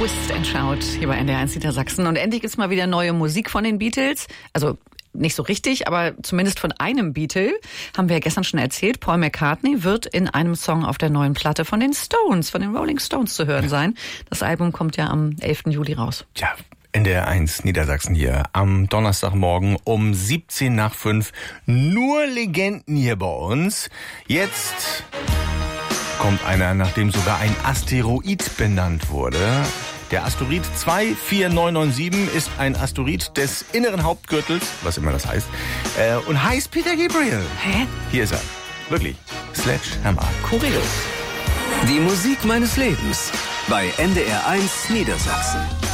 Twist and Shout hier bei NDR1 Niedersachsen. Und endlich gibt's mal wieder neue Musik von den Beatles. Also nicht so richtig, aber zumindest von einem Beatle. Haben wir ja gestern schon erzählt. Paul McCartney wird in einem Song auf der neuen Platte von den Stones, von den Rolling Stones zu hören sein. Das Album kommt ja am 11. Juli raus. Tja, NDR1 Niedersachsen hier am Donnerstagmorgen um 17 nach 5. Nur Legenden hier bei uns. Jetzt kommt einer, nach dem sogar ein Asteroid benannt wurde. Der Asteroid 24997 ist ein Asteroid des inneren Hauptgürtels, was immer das heißt, und heißt Peter Gabriel. Hä? Hier ist er. Wirklich. Sledgehammer. Kurios. Die Musik meines Lebens bei NDR1 Niedersachsen.